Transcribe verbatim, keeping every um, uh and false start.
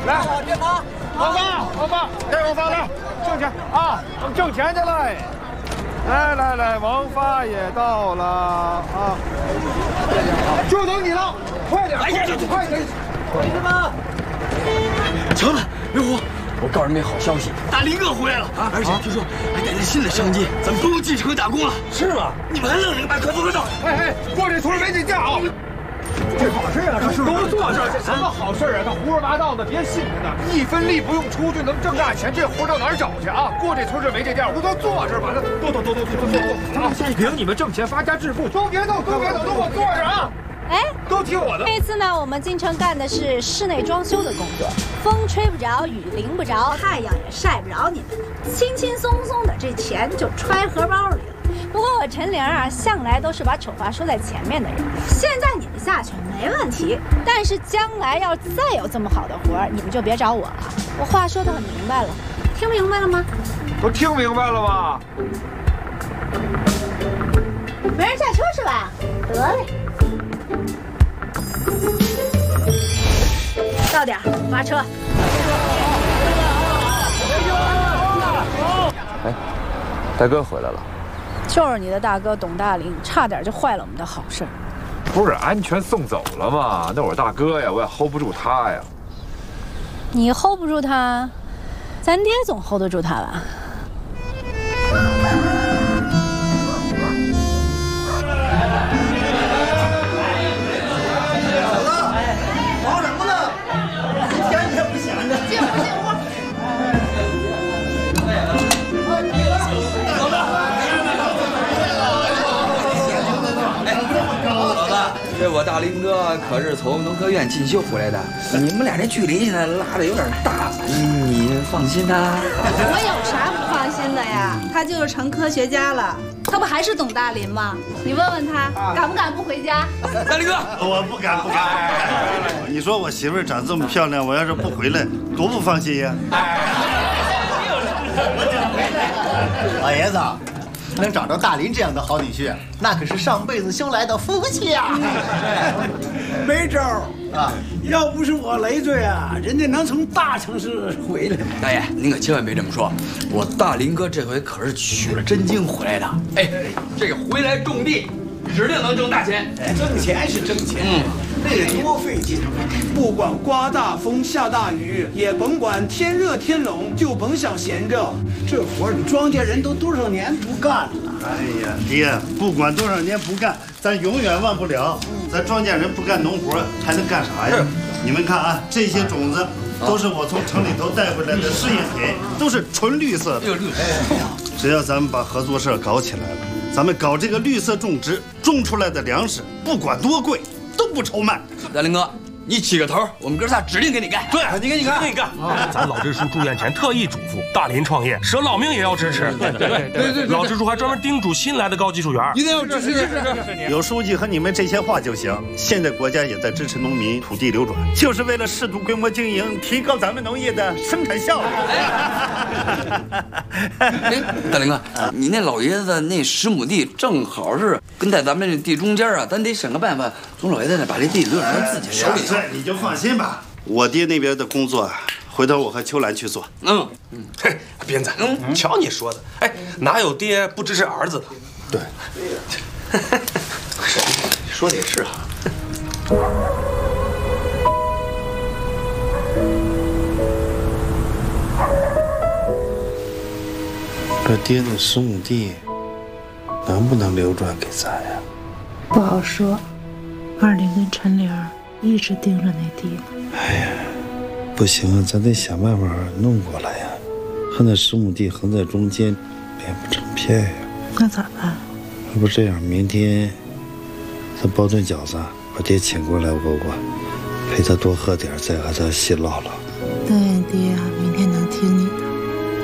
来，王八，王八，给王发来，挣钱啊，我们挣钱去了。来来来，王发也到了啊，就等你了，快点，快点，快点， 同志们， 强子，刘虎，我告诉你们好消息，大林哥回来了啊！而且据说还带着新的商机，咱们不用进城打工了，是吗？你们还愣着把快坐个道！ 哎哎，过这村没这价啊！这好事啊，这是都坐这儿，这什么好事啊？他胡说八道的，别信他的，一分力不用出就能挣大钱，这活到哪儿找去啊？过这村这没这店，我都坐这儿吧，都都都都都都都，领你们挣钱发家致富，都别动，都别动，都给我坐着啊！ 哎， 都听我的。 这次呢，我们进城干的是室内装修的工作，风吹不着，雨淋不着，太阳也晒不着你们，轻轻松松的，这钱就揣荷包里了。不过我陈玲啊，向来都是把丑话说在前面的人，现在你们下去没问题，但是将来要再有这么好的活儿，你们就别找我了。我话说得很明白了，听明白了吗？ 都听明白了吧？ 没人下车是吧？得嘞。到点儿发车。 哎，大哥回来了。 就是你的大哥董大林，差点就坏了我们的好事儿。 不是安全送走了吗？那我大哥呀，我也 hold 不住他呀。 你 hold 不住他，咱爹总 hold 得住他吧？ 忙什么呢？一天天不闲着。进屋，进屋。老大， 老大，这我大林哥可是从农科院进修回来的，你们俩这距离现在拉的有点大，你放心呐。 我有啥不放心的呀？他就是成科学家了，他不还是董大林吗？你问问他，敢不敢不回家？ 大林哥， 我不敢，不敢。你说我媳妇长这么漂亮，我要是不回来，多不放心呀！ 老爷子，能找着大林这样的好女婿，那可是上辈子修来的福气啊！ 没招啊！要不是我累赘啊，人家能从大城市回来吗？ 大爷，您可千万别这么说，我大林哥这回可是取了真经回来的。哎，这个回来种地，指定能挣大钱。 挣钱是挣钱，嗯，那得多费劲。不管刮大风下大雨，也甭管天热天冷，就甭想闲着。这活你庄稼人都多少年不干了。 哎呀，爹，不管多少年不干，咱永远忘不了。咱庄稼人不干农活，还能干啥呀？你们看啊，这些种子都是我从城里头带回来的试验品，都是纯绿色的。绿色。只要咱们把合作社搞起来了，咱们搞这个绿色种植，种出来的粮食不管多贵都不愁卖。 大林哥，你起个头，我们哥仨指定给你干。 对， 你给你干， 你干。咱老支书住院前特意嘱咐，大林创业，舍老命也要支持。对对对对对。老支书还专门叮嘱新来的高技术员， 一定要支持支持。 有书记和你们这些话就行。现在国家也在支持农民土地流转，就是为了适度规模经营，提高咱们农业的生产效率。 哎，大林哥，你那老爷子那十亩地正好是跟在咱们这地中间啊，咱得想个办法，从老爷子那把这地留在自己手里。 这你就放心吧，我爹那边的工作，回头我和秋兰去做。 嗯嗯，嘿，斌子，嗯，瞧你说的，哎，哪有爹不支持儿子的？ 对， 说的也是啊。 这爹那十亩地，能不能流转给咱呀？ 不好说。二林跟陈玲一直盯着那地呢。 哎呀，不行啊，咱得想办法弄过来呀。和那十亩地横在中间，连不成片呀。 那咋办？ 要不这样，明天咱包顿饺子，把爹请过来，我我陪他多喝点，再和他细唠唠。 对爹啊，